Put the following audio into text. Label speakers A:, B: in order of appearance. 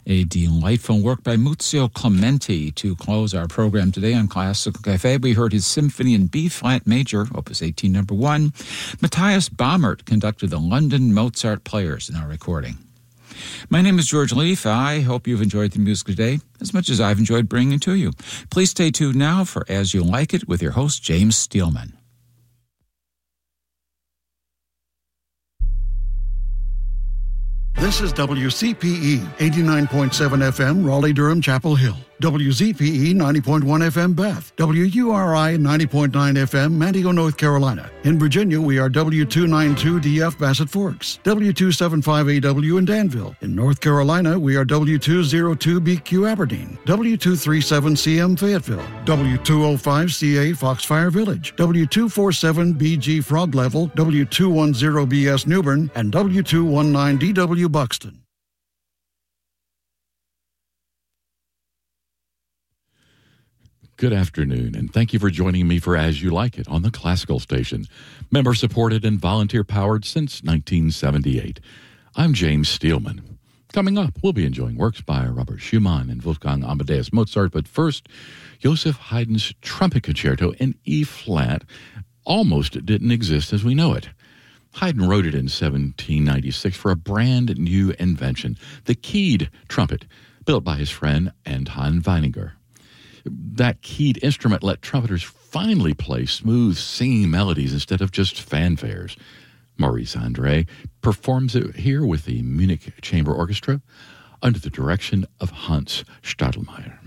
A: A delightful work by Muzio Clementi to close our program today on Classical Cafe. We heard his Symphony in B-flat major, Opus 18, number 1. Matthias Baumert conducted the London Mozart Players in our recording. My name is George Leaf. I hope you've enjoyed the music today as much as I've enjoyed bringing it to you. Please stay tuned now for As You Like It with your host, James Steelman.
B: This is WCPE 89.7 FM, Raleigh-Durham, Chapel Hill. WZPE 90.1 FM, Beth. WURI 90.9 FM, Manteo, North Carolina. In Virginia, we are W292DF, Bassett Forks. W275AW in Danville. In North Carolina, we are W202BQ, Aberdeen. W237CM, Fayetteville. W205CA, Foxfire Village. W247BG, Frog Level. W210BS, Newbern. And W219DW, Buxton.
C: Good afternoon, and thank you for joining me for As You Like It on the Classical Station, member-supported and volunteer-powered since 1978. I'm James Steelman. Coming up, we'll be enjoying works by Robert Schumann and Wolfgang Amadeus Mozart, but first, Joseph Haydn's Trumpet Concerto in E-flat almost didn't exist as we know it. Haydn wrote it in 1796 for a brand new invention, the keyed trumpet, built by his friend Anton Weininger. That keyed instrument let trumpeters finally play smooth, singing melodies instead of just fanfares. Maurice André performs it here with the Munich Chamber Orchestra under the direction of Hans Stadelmeier.